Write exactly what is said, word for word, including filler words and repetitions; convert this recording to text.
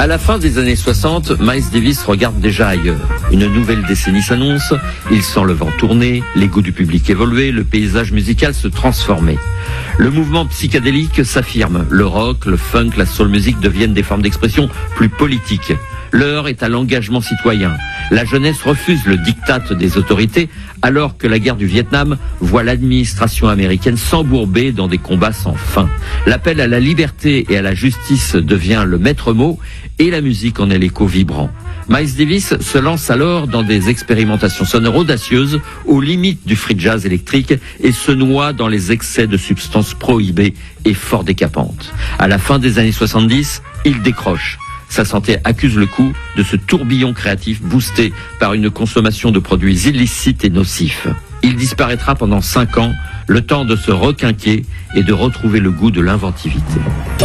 À la fin des années soixante, Miles Davis regarde déjà ailleurs. Une nouvelle décennie s'annonce, il sent le vent tourner, les goûts du public évoluer, le paysage musical se transformer. Le mouvement psychédélique s'affirme, le rock, le funk, la soul music deviennent des formes d'expression plus politiques. L'heure est à l'engagement citoyen. La jeunesse refuse le diktat des autorités alors que la guerre du Vietnam voit l'administration américaine s'embourber dans des combats sans fin. L'appel à la liberté et à la justice devient le maître mot et la musique en est l'écho vibrant. Miles Davis se lance alors dans des expérimentations sonores audacieuses aux limites du free jazz électrique et se noie dans les excès de substances prohibées et fort décapantes. À la fin des années soixante-dix, il décroche. Sa santé accuse le coup de ce tourbillon créatif boosté par une consommation de produits illicites et nocifs. Il disparaîtra pendant cinq ans, le temps de se requinquer et de retrouver le goût de l'inventivité.